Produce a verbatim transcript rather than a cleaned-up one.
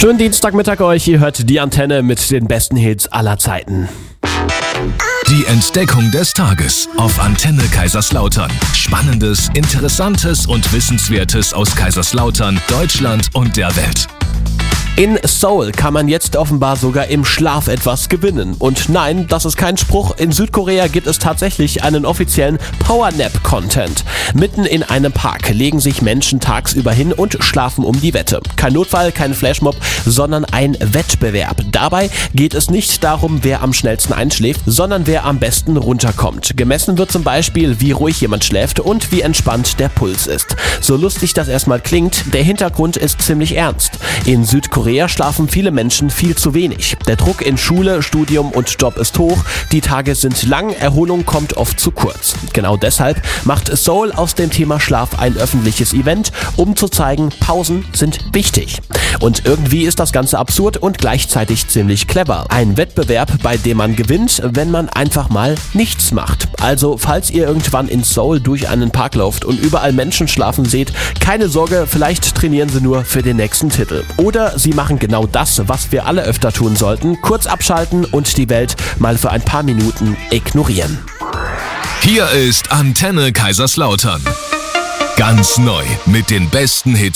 Schönen Dienstagmittag euch, ihr hört die Antenne mit den besten Hits aller Zeiten. Die Entdeckung des Tages auf Antenne Kaiserslautern. Spannendes, Interessantes und Wissenswertes aus Kaiserslautern, Deutschland und der Welt. In Seoul kann man jetzt offenbar sogar im Schlaf etwas gewinnen. Und nein, das ist kein Spruch. In Südkorea gibt es tatsächlich einen offiziellen Powernap-Content. Mitten in einem Park legen sich Menschen tagsüber hin und schlafen um die Wette. Kein Notfall, kein Flashmob, sondern ein Wettbewerb. Dabei geht es nicht darum, wer am schnellsten einschläft, sondern wer am besten runterkommt. Gemessen wird zum Beispiel, wie ruhig jemand schläft und wie entspannt der Puls ist. So lustig das erstmal klingt, der Hintergrund ist ziemlich ernst. In Südkorea Korea schlafen viele Menschen viel zu wenig. Der Druck in Schule, Studium und Job ist hoch, die Tage sind lang, Erholung kommt oft zu kurz. Genau deshalb macht Seoul aus dem Thema Schlaf ein öffentliches Event, um zu zeigen, Pausen sind wichtig. Und irgendwie ist das Ganze absurd und gleichzeitig ziemlich clever. Ein Wettbewerb, bei dem man gewinnt, wenn man einfach mal nichts macht. Also, falls ihr irgendwann in Seoul durch einen Park lauft und überall Menschen schlafen seht, keine Sorge, vielleicht trainieren sie nur für den nächsten Titel. Oder sie machen genau das, was wir alle öfter tun sollten, kurz abschalten und die Welt mal für ein paar Minuten ignorieren. Hier ist Antenne Kaiserslautern. Ganz neu mit den besten Hits